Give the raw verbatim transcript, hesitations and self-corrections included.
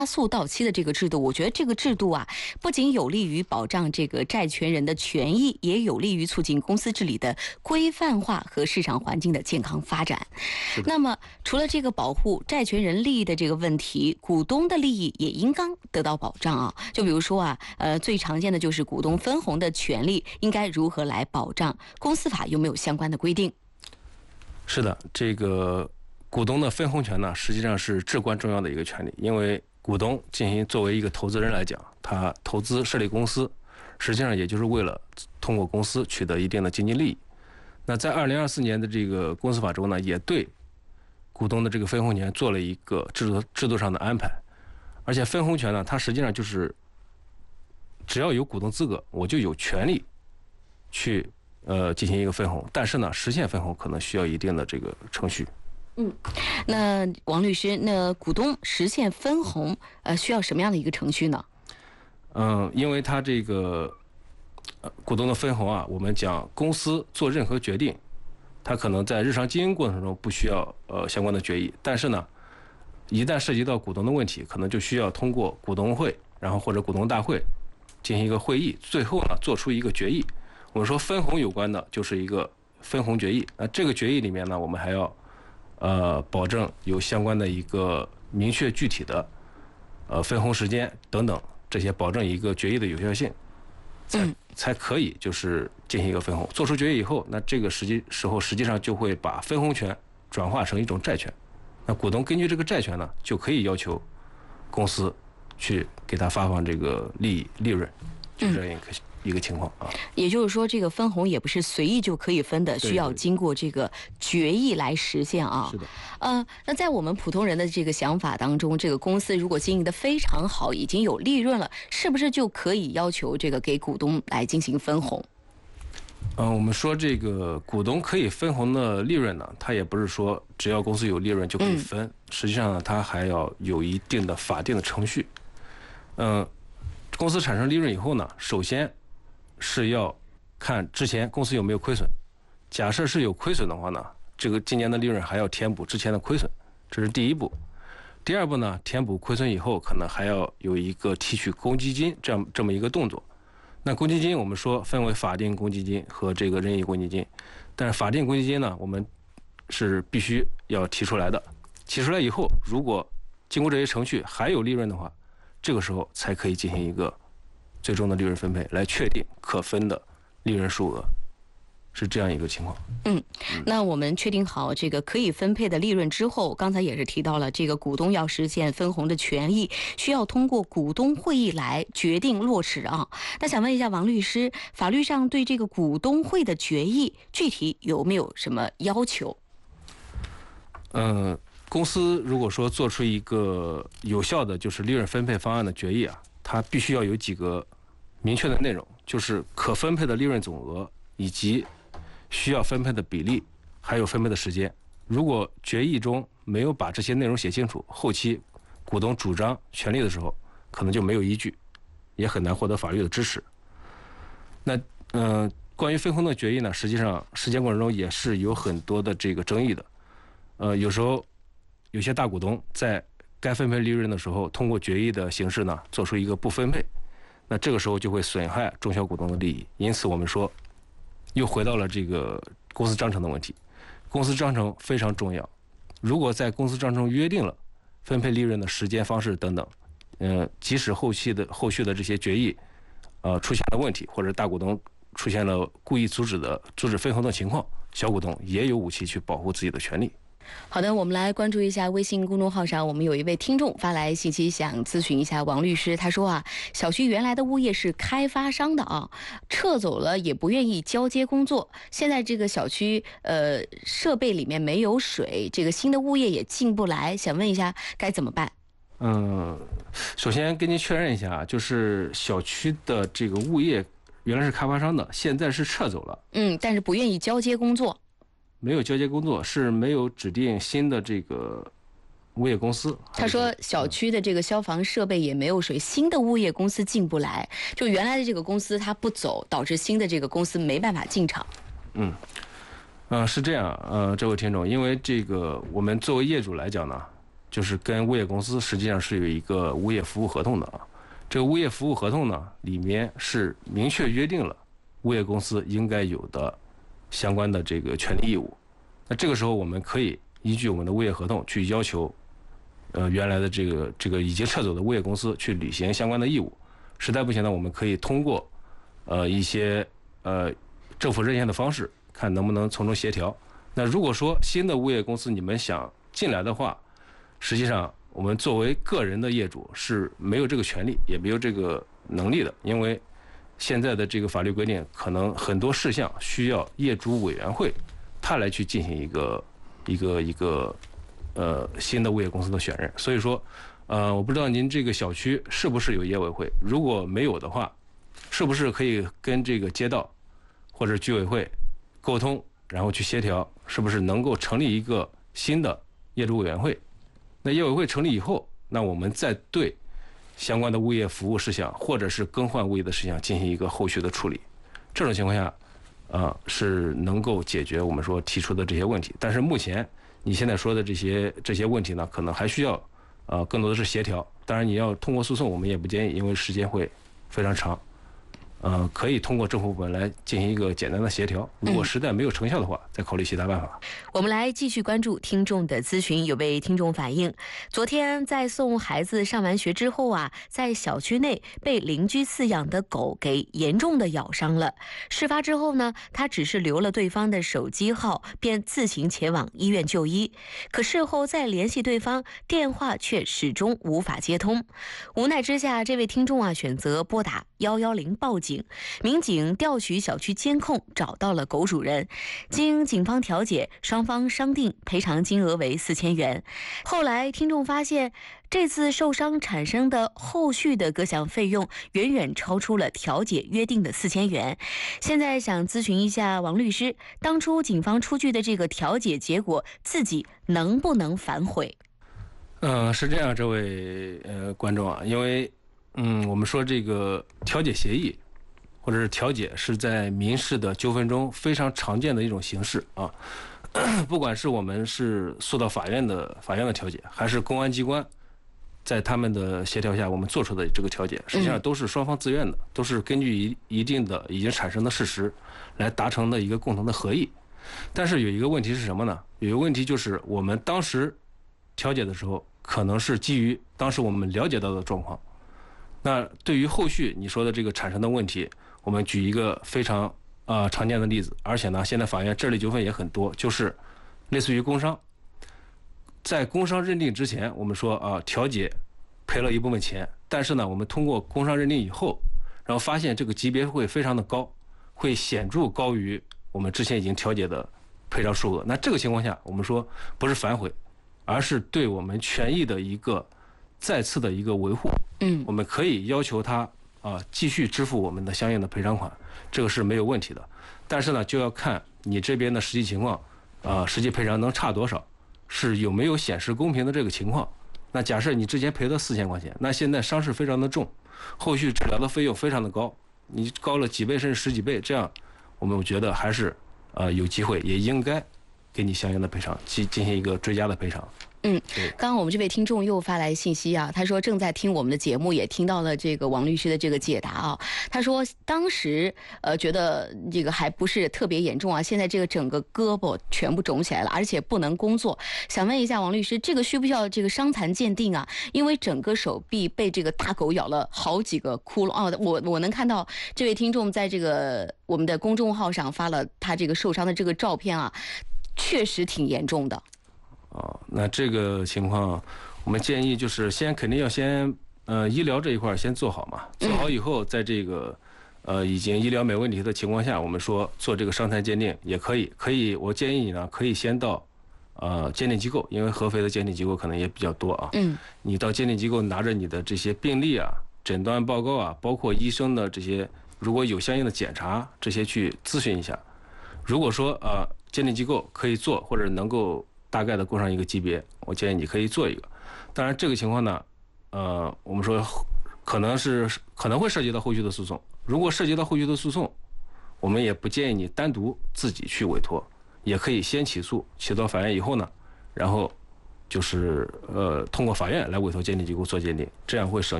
加速到期的这个制度，我觉得这个制度啊，不仅有利于保障这个债权人的权益，也有利于促进公司治理的规范化和市场环境的健康发展。那么，除了这个保护债权人利益的这个问题，股东的利益也应当得到保障啊。就比如说啊，呃，最常见的就是股东分红的权利应该如何来保障？公司法有没有相关的规定？ 是的，这个股东的分红权呢，实际上是至关重要的一个权利，因为股东进行作为一个投资人来讲，他投资设立公司，实际上也就是为了通过公司取得一定的经济利益。那在二零二四年的这个公司法中呢，也对股东的这个分红权做了一个制度制度上的安排，而且分红权呢，它实际上就是只要有股东资格，我就有权利去呃进行一个分红，但是呢，实现分红可能需要一定的这个程序。 嗯，那王律师，那股东实现分红，呃，需要什么样的一个程序呢？ 嗯，因为他这个呃股东的分红啊，我们讲公司做任何决定，他可能在日常经营过程中不需要呃相关的决议，但是呢，一旦涉及到股东的问题，可能就需要通过股东会，然后或者股东大会进行一个会议，最后呢做出一个决议。我们说分红有关的就是一个分红决议，那这个决议里面呢，我们还要呃，保证有相关的一个明确具体的呃分红时间等等这些，保证一个决议的有效性，才才可以就是进行一个分红。做出决议以后，那这个实际时候实际上就会把分红权转化成一种债权。那股东根据这个债权呢，就可以要求公司去给他发放这个利益利润，就这样一个。嗯一个情况啊， 也就是说，这个分红也不是随意就可以分的，需要经过这个决议来实现啊。 是的。 呃，那在我们普通人的这个想法当中，这个公司如果经营的非常好，已经有利润了，是不是就可以要求这个给股东来进行分红？ 嗯、呃，我们说这个股东可以分红的利润呢，它也不是说只要公司有利润就可以分，嗯、实际上呢，它还要有一定的法定的程序。嗯、呃，公司产生利润以后呢，首先是要看之前公司有没有亏损，假设是有亏损的话呢，这个今年的利润还要填补之前的亏损，这是第一步。第二步呢，填补亏损以后，可能还要有一个提取公积金这样这么一个动作。那公积金我们说分为法定公积金和这个任意公积金，但是法定公积金呢，我们是必须要提出来的。提出来以后，如果经过这些程序还有利润的话，这个时候才可以进行一个最终的利润分配，来确定可分的利润数额，是这样一个情况。 嗯，那我们确定好这个可以分配的利润之后，刚才也是提到了，这个股东要实现分红的权益，需要通过股东会议来决定落实啊。那想问一下王律师，法律上对这个股东会的决议具体有没有什么要求？ 嗯、呃，公司如果说做出一个有效的就是利润分配方案的决议啊，它必须要有几个明确的内容，就是可分配的利润总额以及需要分配的比例，还有分配的时间。如果决议中没有把这些内容写清楚，后期股东主张权利的时候，可能就没有依据，也很难获得法律的支持。那嗯、呃，关于分红的决议呢，实际上实践过程中也是有很多的这个争议的。呃，有时候有些大股东在该分配利润的时候，通过决议的形式呢，做出一个不分配，那这个时候就会损害中小股东的利益。因此，我们说，又回到了这个公司章程的问题。公司章程非常重要，如果在公司章程约定了分配利润的时间、方式等等，呃，即使后期的后续的这些决议，呃，出现了问题，或者大股东出现了故意阻止的阻止分红的情况，小股东也有武器去保护自己的权利。 好的，我们来关注一下微信公众号上，我们有一位听众发来信息，想咨询一下王律师。他说啊，小区原来的物业是开发商的啊，撤走了也不愿意交接工作。现在这个小区呃设备里面没有水，这个新的物业也进不来，想问一下该怎么办？ 嗯，首先跟您确认一下，就是小区的这个物业原来是开发商的，现在是撤走了。 嗯，但是不愿意交接工作。 没有交接工作，是没有指定新的这个物业公司。 他说小区的这个消防设备也没有水，新的物业公司进不来，就原来的这个公司他不走，导致新的这个公司没办法进场。 嗯，呃，是这样，呃，这位听众，因为这个我们作为业主来讲呢， 就是跟物业公司实际上是有一个物业服务合同的啊。这个物业服务合同呢，里面是明确约定了物业公司应该有的相关的这个权利义务。那这个时候我们可以依据我们的物业合同去要求，呃，原来的这个这个已经撤走的物业公司去履行相关的义务。实在不行呢，我们可以通过呃一些呃政府热线的方式，看能不能从中协调。那如果说新的物业公司你们想进来的话，实际上我们作为个人的业主是没有这个权利，也没有这个能力的，因为现在的这个法律规定，可能很多事项需要业主委员会他来去进行一个一个一个呃新的物业公司的选任。所以说，呃，我不知道您这个小区是不是有业委会，如果没有的话，是不是可以跟这个街道或者居委会沟通，然后去协调，是不是能够成立一个新的业主委员会？那业委会成立以后，那我们再对相关的物业服务事项或者是更换物业的事项进行一个后续的处理。这种情况下，呃，是能够解决我们说提出的这些问题。但是目前你现在说的这些这些问题呢，可能还需要呃更多的是协调。当然，你要通过诉讼，我们也不建议，因为时间会非常长。呃，可以通过政府部门来进行一个简单的协调。如果实在没有成效的话，嗯、再考虑其他办法。 我们来继续关注听众的咨询。有位听众反映，昨天在送孩子上完学之后啊，在小区内被邻居饲养的狗给严重的咬伤了。事发之后呢，他只是留了对方的手机号，便自行前往医院就医。可事后再联系对方，电话却始终无法接通。无奈之下，这位听众啊选择拨打一一零报警。民警调取小区监控，找到了狗主人。经警方调解，双方商定赔偿金额为四千元。后来听众发现，这次受伤产生的后续的各项费用远远超出了调解约定的四千元。现在想咨询一下王律师，当初警方出具的这个调解结果，自己能不能反悔？ 嗯、呃，是这样，这位呃观众啊，因为嗯，我们说这个调解协议或者是调解是在民事的纠纷中非常常见的一种形式啊。不管是我们是诉到法院的法院的调解，还是公安机关在他们的协调下我们做出的这个调解，实际上都是双方自愿的，都是根据一一定的已经产生的事实来达成的一个共同的合议。但是有一个问题是什么呢？有一个问题就是我们当时调解的时候，可能是基于当时我们了解到的状况。那对于后续你说的这个产生的问题，我们举一个非常啊、呃、常见的例子，而且呢，现在法院这类纠纷也很多，就是类似于工伤。在工伤认定之前，我们说啊调解赔了一部分钱，但是呢，我们通过工伤认定以后，然后发现这个级别会非常的高，会显著高于我们之前已经调解的赔偿数额。那这个情况下，我们说不是反悔，而是对我们权益的一个再次的一个维护。嗯，我们可以要求他啊继续支付我们的相应的赔偿款，这个是没有问题的。但是呢，就要看你这边的实际情况，啊，实际赔偿能差多少，是有没有显示公平的这个情况。那假设你之前赔了四千块钱，那现在伤势非常的重，后续治疗的费用非常的高，你高了几倍甚至十几倍，这样我们觉得还是呃有机会，也应该给你相应的赔偿，进进行一个追加的赔偿。 嗯，刚刚我们这位听众又发来信息啊，他说正在听我们的节目，也听到了这个王律师的这个解答啊。他说当时呃觉得这个还不是特别严重啊，现在这个整个胳膊全部肿起来了，而且不能工作。想问一下王律师，这个需不需要这个伤残鉴定啊？因为整个手臂被这个大狗咬了好几个窟窿啊。我我能看到这位听众在这个我们的公众号上发了他这个受伤的这个照片啊，确实挺严重的。 哦，那这个情况，我们建议就是先肯定要先呃医疗这一块先做好嘛，做好以后，在这个呃已经医疗没问题的情况下，我们说做这个伤残鉴定也可以，可以，我建议你呢可以先到呃鉴定机构，因为合肥的鉴定机构可能也比较多啊。嗯。你到鉴定机构拿着你的这些病历啊、诊断报告啊，包括医生的这些如果有相应的检查，这些去咨询一下。如果说呃鉴定机构可以做，或者能够大概的过上一个级别，我建议你可以做一个。当然，这个情况呢，呃，我们说可能是可能会涉及到后续的诉讼。如果涉及到后续的诉讼，我们也不建议你单独自己去委托，也可以先起诉，起到法院以后呢，然后就是呃通过法院来委托鉴定机构做鉴定，这样会省